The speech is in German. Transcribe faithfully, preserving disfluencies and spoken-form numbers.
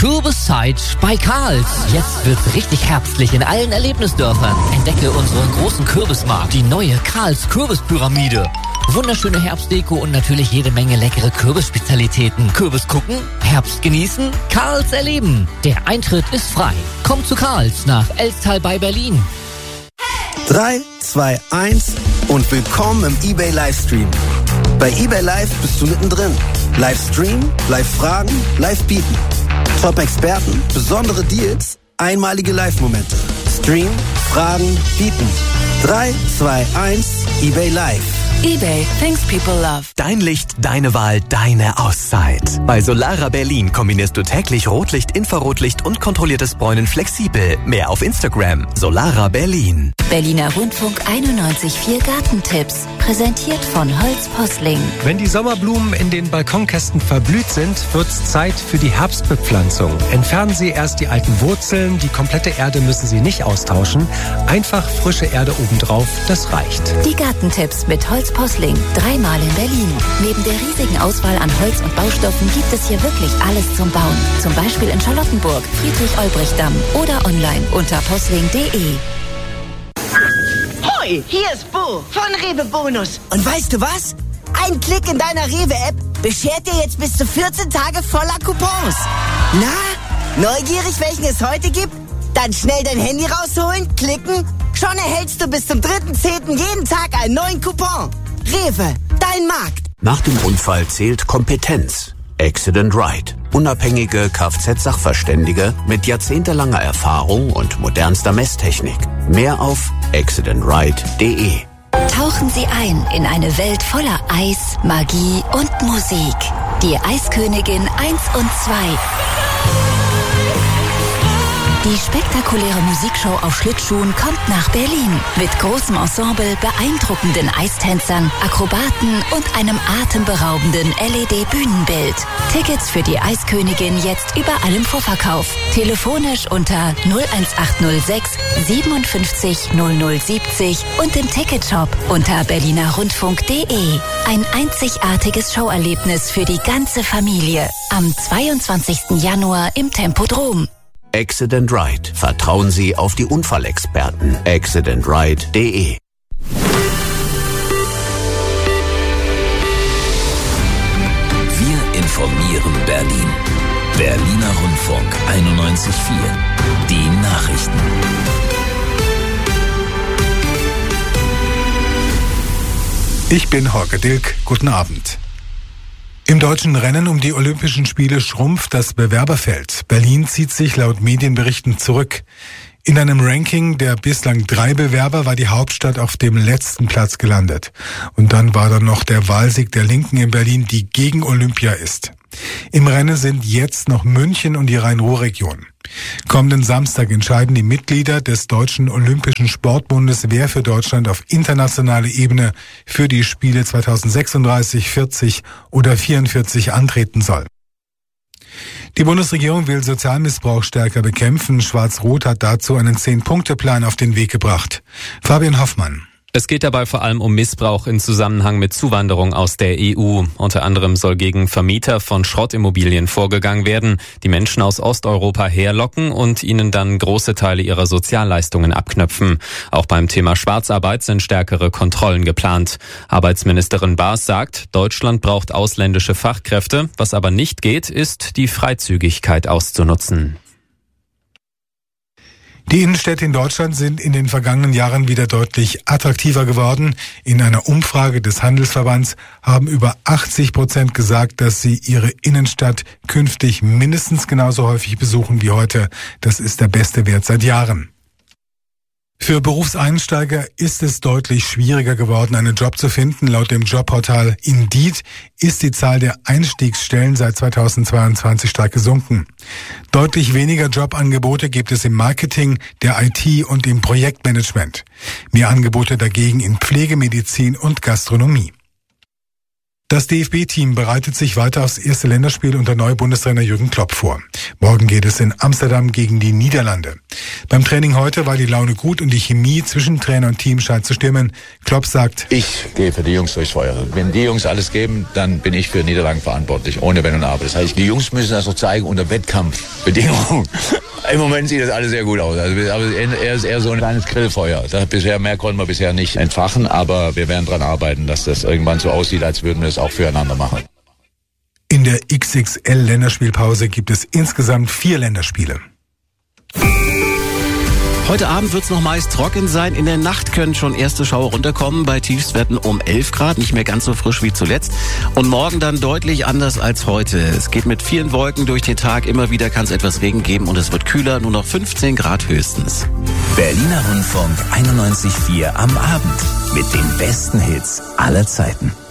Kürbiszeit bei Karls. Jetzt wird's richtig herbstlich in allen Erlebnisdörfern. Entdecke unseren großen Kürbismarkt, die neue Karls Kürbispyramide. Wunderschöne Herbstdeko und natürlich jede Menge leckere Kürbisspezialitäten. Kürbis gucken, Herbst genießen, Karls erleben. Der Eintritt ist frei. Komm zu Karls nach Elstal bei Berlin. drei, zwei, eins und willkommen im eBay Livestream. Bei eBay Live bist du mittendrin. Livestream, Live-Fragen, Live-Bieten. Top-Experten, besondere Deals, einmalige Live-Momente. Stream, Fragen, Bieten. drei, zwei, eins, eBay Live. eBay, things people love. Dein Licht, deine Wahl, deine Auszeit. Bei Solara Berlin kombinierst du täglich Rotlicht, Infrarotlicht und kontrolliertes Bräunen flexibel. Mehr auf Instagram. Solara Berlin. Berliner Rundfunk einundneunzig Komma vier Gartentipps. Präsentiert von Holz Posling. Wenn die Sommerblumen in den Balkonkästen verblüht sind, wird's Zeit für die Herbstbepflanzung. Entfernen Sie erst die alten Wurzeln, die komplette Erde müssen Sie nicht austauschen. Einfach frische Erde obendrauf, das reicht. Die Gartentipps mit Holz Posling. Dreimal in Berlin. Neben der riesigen Auswahl an Holz und Baustoffen gibt es hier wirklich alles zum Bauen. Zum Beispiel in Charlottenburg, Friedrich-Olbricht-Damm oder online unter posling punkt de. Hoi, hier ist Bo von Rewe Bonus. Und weißt du was? Ein Klick in deiner Rewe-App beschert dir jetzt bis zu vierzehn Tage voller Coupons. Na, neugierig, welchen es heute gibt? Dann schnell dein Handy rausholen, klicken. Schon erhältst du bis zum dritten zehnten jeden Tag einen neuen Coupon. Rewe, dein Markt. Nach dem Unfall zählt Kompetenz. Accident Right. Unabhängige Kfz-Sachverständige mit jahrzehntelanger Erfahrung und modernster Messtechnik. Mehr auf accident right punkt de. Tauchen Sie ein in eine Welt voller Eis, Magie und Musik. Die Eiskönigin eins und zwei. Die spektakuläre Musikshow auf Schlittschuhen kommt nach Berlin. Mit großem Ensemble, beeindruckenden Eistänzern, Akrobaten und einem atemberaubenden L E D-Bühnenbild. Tickets für die Eiskönigin jetzt überall im Vorverkauf. Telefonisch unter null eins acht null sechs siebenundfünfzig null null siebzig und im Ticketshop unter berliner rundfunk punkt de. Ein einzigartiges Showerlebnis für die ganze Familie. Am zweiundzwanzigsten Januar im Tempodrom. Accident Right. Vertrauen Sie auf die Unfallexperten. accident right punkt de. Wir informieren Berlin. Berliner Rundfunk einundneunzig Komma vier. Die Nachrichten. Ich bin Holger Dilk. Guten Abend. Im deutschen Rennen um die Olympischen Spiele schrumpft das Bewerberfeld. Berlin zieht sich laut Medienberichten zurück. In einem Ranking der bislang drei Bewerber war die Hauptstadt auf dem letzten Platz gelandet. Und dann war da noch der Wahlsieg der Linken in Berlin, die gegen Olympia ist. Im Rennen sind jetzt noch München und die Rhein-Ruhr-Region. Kommenden Samstag entscheiden die Mitglieder des Deutschen Olympischen Sportbundes, wer für Deutschland auf internationaler Ebene für die Spiele zweitausendsechsunddreißig, vierzig oder vierundvierzig antreten soll. Die Bundesregierung will Sozialmissbrauch stärker bekämpfen. Schwarz-Rot hat dazu einen Zehn-Punkte-Plan auf den Weg gebracht. Fabian Hoffmann. Es geht dabei vor allem um Missbrauch in Zusammenhang mit Zuwanderung aus der E U. Unter anderem soll gegen Vermieter von Schrottimmobilien vorgegangen werden, die Menschen aus Osteuropa herlocken und ihnen dann große Teile ihrer Sozialleistungen abknöpfen. Auch beim Thema Schwarzarbeit sind stärkere Kontrollen geplant. Arbeitsministerin Baas sagt, Deutschland braucht ausländische Fachkräfte. Was aber nicht geht, ist die Freizügigkeit auszunutzen. Die Innenstädte in Deutschland sind in den vergangenen Jahren wieder deutlich attraktiver geworden. In einer Umfrage des Handelsverbands haben über achtzig Prozent gesagt, dass sie ihre Innenstadt künftig mindestens genauso häufig besuchen wie heute. Das ist der beste Wert seit Jahren. Für Berufseinsteiger ist es deutlich schwieriger geworden, einen Job zu finden. Laut dem Jobportal Indeed ist die Zahl der Einstiegsstellen seit zweitausendzweiundzwanzig stark gesunken. Deutlich weniger Jobangebote gibt es im Marketing, der I T und im Projektmanagement. Mehr Angebote dagegen in Pflege, Medizin und Gastronomie. Das D F B-Team bereitet sich weiter aufs erste Länderspiel unter neuer Bundestrainer Jürgen Klopp vor. Morgen geht es in Amsterdam gegen die Niederlande. Beim Training heute war die Laune gut und die Chemie zwischen Trainer und Team scheint zu stimmen. Klopp sagt: Ich gehe für die Jungs durchs Feuer. Wenn die Jungs alles geben, dann bin ich für Niederlagen verantwortlich, ohne Wenn und Aber. Das heißt, die Jungs müssen das noch zeigen unter Wettkampfbedingungen. Im Moment sieht das alles sehr gut aus. Also, aber er ist eher so ein kleines Grillfeuer. Das bisher, mehr konnten wir bisher nicht entfachen, aber wir werden daran arbeiten, dass das irgendwann so aussieht, als würden wir es auch füreinander machen. In der X X L-Länderspielpause gibt es insgesamt vier Länderspiele. Heute Abend wird es noch meist trocken sein. In der Nacht können schon erste Schauer runterkommen. Bei Tiefstwerten um elf Grad, nicht mehr ganz so frisch wie zuletzt. Und morgen dann deutlich anders als heute. Es geht mit vielen Wolken durch den Tag. Immer wieder kann es etwas Regen geben und es wird kühler, nur noch fünfzehn Grad höchstens. Berliner Rundfunk einundneunzig Komma vier am Abend mit den besten Hits aller Zeiten.